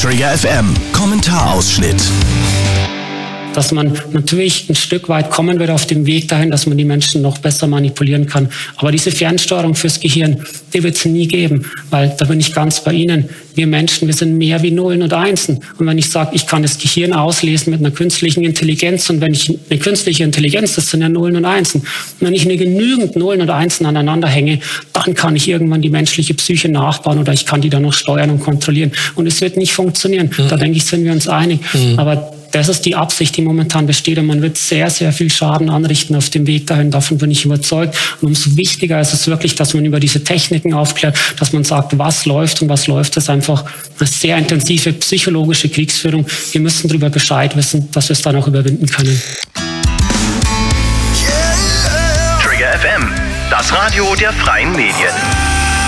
Trigger FM Kommentarausschnitt. Dass man natürlich ein Stück weit kommen wird auf dem Weg dahin, dass man die Menschen noch besser manipulieren kann. Aber diese Fernsteuerung fürs Gehirn, die wird es nie geben, weil da bin ich ganz bei Ihnen. Wir Menschen, wir sind mehr wie Nullen und Einsen. Und wenn ich sage, ich kann das Gehirn auslesen mit einer künstlichen Intelligenz und wenn ich eine künstliche Intelligenz, das sind ja Nullen und Einsen. Und wenn ich mir genügend Nullen und Einsen aneinander hänge, dann kann ich irgendwann die menschliche Psyche nachbauen oder ich kann die dann noch steuern und kontrollieren. Und es wird nicht funktionieren. Da denke ich, sind wir uns einig. Aber das ist die Absicht, die momentan besteht und man wird sehr, sehr viel Schaden anrichten auf dem Weg dahin. Davon bin ich überzeugt. Und umso wichtiger ist es wirklich, dass man über diese Techniken aufklärt, dass man sagt, was läuft und was läuft. Das ist einfach eine sehr intensive psychologische Kriegsführung. Wir müssen darüber Bescheid wissen, dass wir es dann auch überwinden können. Trigger FM, das Radio der freien Medien.